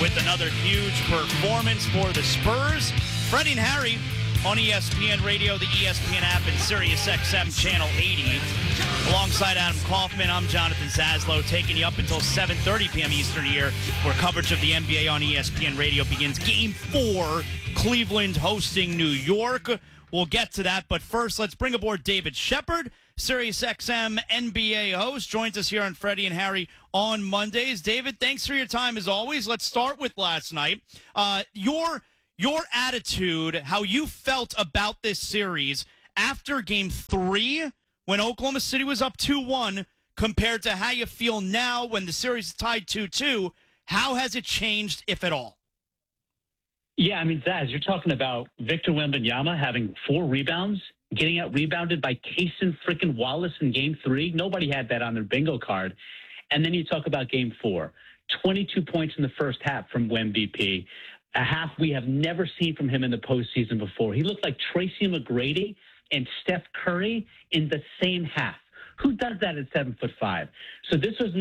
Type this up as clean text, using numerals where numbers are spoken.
with another huge performance for the Spurs. Freddie and Harry on ESPN Radio, the ESPN app, and SiriusXM Channel 80. Alongside Adam Kaufman, I'm Jonathan Zaslow, taking you up until 7:30 p.m. Eastern here, where coverage of the NBA on ESPN Radio begins. Game 4, Cleveland hosting New York. We'll get to that, but first, let's bring aboard David Shepard, SiriusXM NBA host, joins us here on Freddie and Harry on Mondays. David, thanks for your time as always. Let's start with last night. Your attitude, how you felt about this series after Game 3 when Oklahoma City was up 2-1 compared to how you feel now when the series is tied 2-2. How has it changed, if at all? Yeah, I mean, Zaz, you're talking about Victor Wembanyama having 4 rebounds, getting out rebounded by Cason freaking Wallace in Game 3. Nobody had that on their bingo card. And then you talk about Game 4, 22 points in the first half from MVP. A half we have never seen from him in the postseason before. He looked like Tracy McGrady and Steph Curry in the same half. Who does that at 7'5"? So this was